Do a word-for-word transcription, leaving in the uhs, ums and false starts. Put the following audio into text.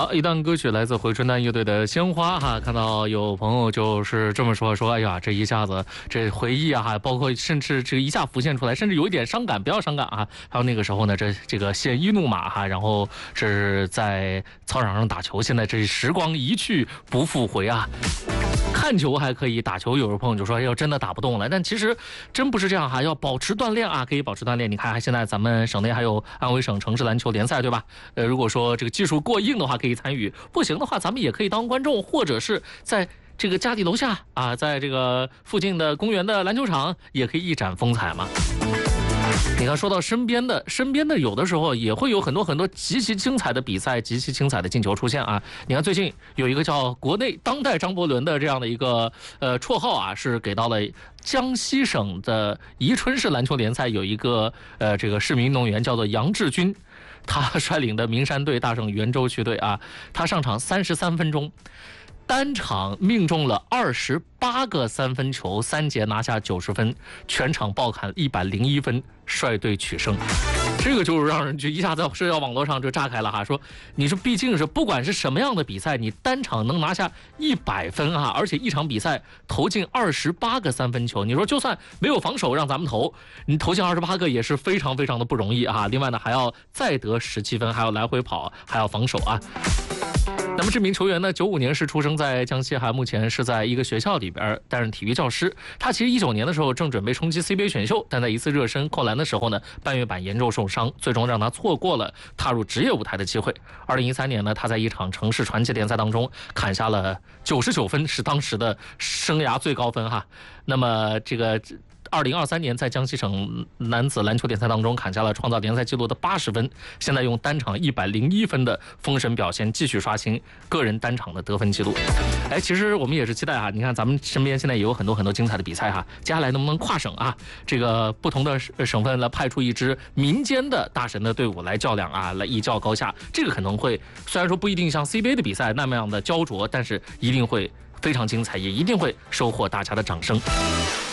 好，一段歌曲来自回春丹乐队的《鲜花》哈，看到有朋友就是这么说说，哎呀，这一下子这回忆啊哈，包括甚至这一下浮现出来，甚至有一点伤感，不要伤感啊。还有那个时候呢，这这个鲜衣怒马哈，然后是在操场上打球，现在这时光一去不复回啊。看球还可以，打球有的朋友就说，哎呦，真的打不动了。但其实真不是这样哈，要保持锻炼啊，可以保持锻炼。你看，现在咱们省内还有安徽省城市篮球联赛，对吧？呃，如果说这个技术过硬的话，可以参与；不行的话，咱们也可以当观众，或者是在这个家里楼下啊，在这个附近的公园的篮球场，也可以一展风采嘛。你看，说到身边的，身边的有的时候也会有很多很多极其精彩的比赛，极其精彩的进球出现啊！你看最近有一个叫国内当代张伯伦的这样的一个呃绰号啊，是给到了江西省的宜春市篮球联赛有一个呃这个市民运动员叫做杨志军，他率领的名山队大胜袁州区队啊，他上场三十三分钟。单场命中了二十八个三分球，三节拿下九十分，全场爆砍一百零一分，率队取胜。这个就是让人就一下在社交网络上就炸开了哈，说你说毕竟是不管是什么样的比赛，你单场能拿下一百分啊，而且一场比赛投进二十八个三分球，你说就算没有防守让咱们投，你投进二十八个也是非常非常的不容易啊。另外呢，还要再得十七分，还要来回跑，还要防守啊。那么这名球员呢，九五年是出生在江西，还目前是在一个学校里边担任体育教师。他其实一九年的时候正准备冲击 C B A 选秀，但在一次热身扣篮的时候呢，半月板严重受伤，最终让他错过了踏入职业舞台的机会。二零一三年呢，他在一场城市传奇联赛当中砍下了九十九分，是当时的生涯最高分哈。那么这个二零二三年在江西省男子篮球联赛当中砍下了创造联赛纪录的八十分，现在用单场一百零一分的封神表现继续刷新个人单场的得分纪录。哎，其实我们也是期待哈，你看咱们身边现在也有很多很多精彩的比赛哈，接下来能不能跨省啊？这个不同的省份来派出一支民间的大神的队伍来较量啊，来一较高下。这个可能会虽然说不一定像 C B A 的比赛那么样的焦灼，但是一定会非常精彩，也一定会收获大家的掌声。